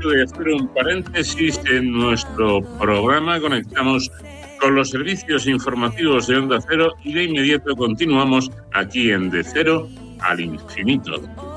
de hacer un paréntesis en nuestro programa. Conectamos con los servicios informativos de Onda Cero y de inmediato continuamos aquí en De Cero al Infinito.